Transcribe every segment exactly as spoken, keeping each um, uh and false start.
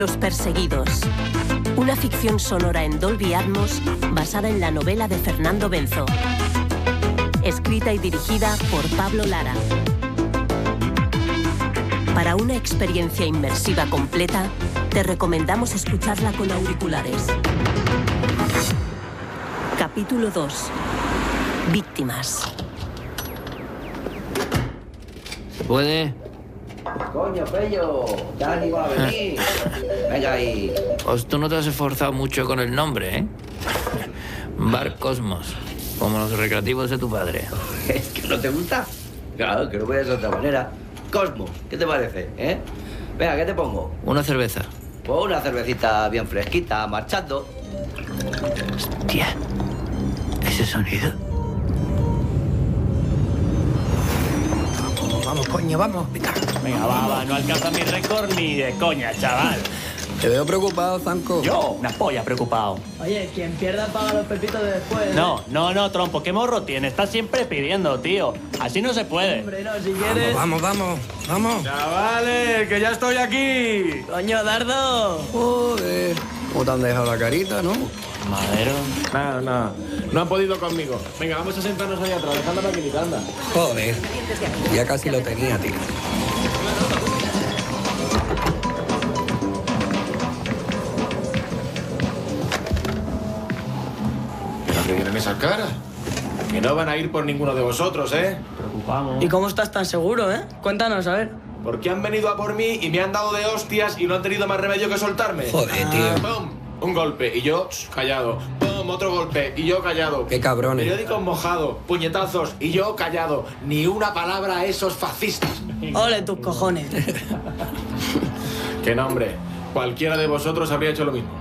Los perseguidos. Una ficción sonora en Dolby Atmos basada en la novela de Fernando Benzo. Escrita y dirigida por Pablo Lara. Para una experiencia inmersiva completa, te recomendamos escucharla con auriculares. Capítulo dos. Víctimas. ¿Se puede? Coño, Pello, ya ni va a venir. Venga ahí. Pues tú no te has esforzado mucho con el nombre, ¿eh? Bar Cosmos, como los recreativos de tu padre. ¿Es que no te gusta? Claro, que no puedes de otra manera. Cosmos, ¿qué te parece, eh? Venga, ¿qué te pongo? Una cerveza. Pues una cervecita bien fresquita, marchando. Hostia, ese sonido. Vamos, coño, vamos. Venga, Venga, va, va, no alcanza mi récord ni de coña, chaval. te veo preocupado, Zanco. Yo, una polla preocupado. Oye, quien pierda paga los pepitos de después. ¿eh? No, no, no, trompo, ¿qué morro tiene? Estás siempre pidiendo, tío. Así no se puede. Hombre, no, si quieres... Vamos, vamos, vamos. Chavales, que ya estoy aquí. Coño, Dardo. Joder, ¿cómo te han dejado la carita, no? Madero. Nada, nada. No han podido conmigo. Venga, vamos a sentarnos ahí atrás, dejando la maquinita, anda. Joder, ya casi lo tenía, tío. ¿Pero qué vienen esas caras? Que no van a ir por ninguno de vosotros, ¿eh? Preocupamos. ¿Y cómo estás tan seguro, eh? Cuéntanos, a ver. Porque han venido a por mí y me han dado de hostias y no han tenido más remedio que soltarme. Joder, tío. ¡Pum! Un golpe y yo shh, callado. ¡Pum! Otro golpe y yo callado. Qué cabrones. Periódicos mojados, puñetazos y yo callado. Ni una palabra a esos fascistas. Ole tus cojones. Que no, hombre. Cualquiera de vosotros habría hecho lo mismo.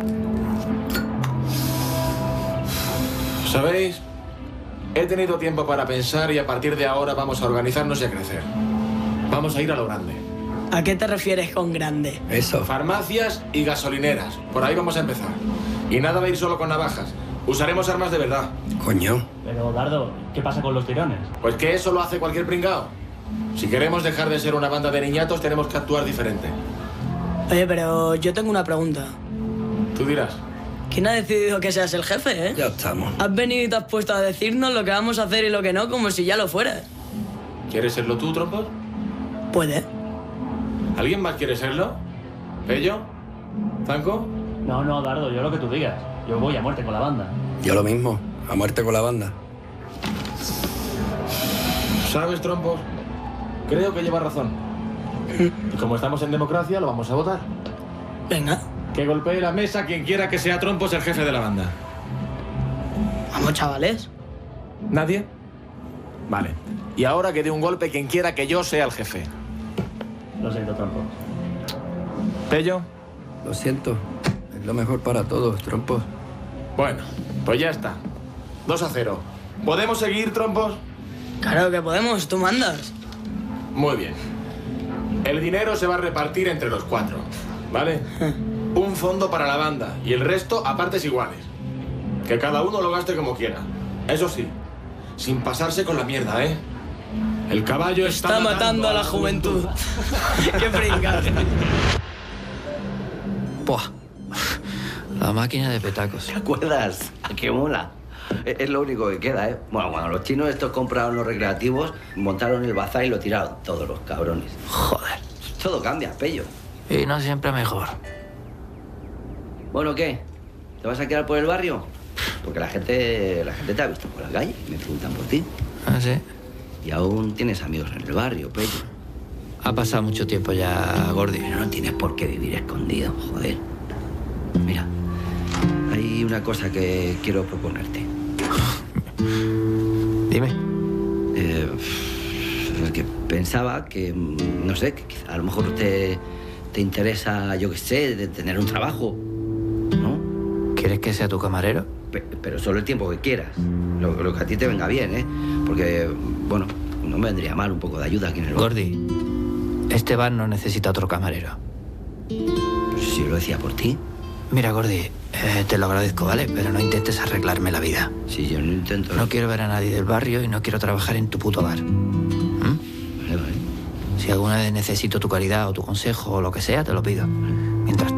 ¿Sabéis? He tenido tiempo para pensar y a partir de ahora vamos a organizarnos y a crecer. Vamos a ir a lo grande. ¿A qué te refieres con grande? Eso. Farmacias y gasolineras. Por ahí vamos a empezar. Y nada va a ir solo con navajas. Usaremos armas de verdad. Coño. Pero, Dardo, ¿qué pasa con los tirones? Pues que eso lo hace cualquier pringao. Si queremos dejar de ser una banda de niñatos, tenemos que actuar diferente. Oye, pero yo tengo una pregunta. Tú dirás. ¿Quién ha decidido que seas el jefe, eh? Ya estamos. Has venido y te has puesto a decirnos lo que vamos a hacer y lo que no, como si ya lo fueras. ¿Quieres serlo tú, trompos? Puede. ¿Alguien más quiere serlo? ¿Pello? ¿Zanco? No, no, Dardo, yo lo que tú digas. Yo voy a muerte con la banda. Yo lo mismo, a muerte con la banda. ¿Sabes, trompos? Creo que lleva razón. Y como estamos en democracia, lo vamos a votar. Venga. Que golpee la mesa quien quiera que sea Trompos el jefe de la banda. Vamos, chavales. ¿Nadie? Vale. Y ahora que dé un golpe quien quiera que yo sea el jefe. Lo siento, trompo. ¿Pello? Lo siento. Es lo mejor para todos, trompos. Bueno, pues ya está. dos a cero. ¿Podemos seguir, Trompos? Claro que podemos, tú mandas. Muy bien. El dinero se va a repartir entre los cuatro, ¿vale? Un fondo para la banda y el resto a partes iguales. Que cada uno lo gaste como quiera. Eso sí, sin pasarse con la mierda, ¿eh? El caballo está, Está matando a la juventud. Qué pringado. Buah. La máquina de petacos. ¿Te acuerdas? ¿A qué mola? Es es lo único que queda, ¿eh? Bueno, cuando los chinos estos compraron los recreativos, montaron el bazar y lo tiraron todos los cabrones. Joder. Todo cambia, Pello. Y no siempre mejor. Bueno, ¿qué? ¿Te vas a quedar por el barrio? Porque la gente, la gente te ha visto por la calle y me preguntan por ti. ¿Ah, sí? Y aún tienes amigos en el barrio, Pello. Ha pasado mucho tiempo ya, Gordi. Pero no tienes por qué vivir escondido, joder. Mira, hay una cosa que quiero proponerte. Dime. Eh, es que pensaba que, no sé, que quizá a lo mejor te, te interesa, yo qué sé, de tener un trabajo, ¿no? ¿Quieres que sea tu camarero? Pe- pero solo el tiempo que quieras. Lo, lo que a ti te venga bien, ¿eh? Porque, bueno, no me vendría mal un poco de ayuda aquí en el bar. Gordi, este bar no necesita otro camarero. Pues si lo decía por ti. Mira, Gordi, eh, te lo agradezco, ¿vale? Pero no intentes arreglarme la vida. Si yo no intento... No quiero ver a nadie del barrio y no quiero trabajar en tu puto bar. ¿Mm? Vale, vale. Si alguna vez necesito tu caridad o tu consejo o lo que sea, te lo pido. Mientras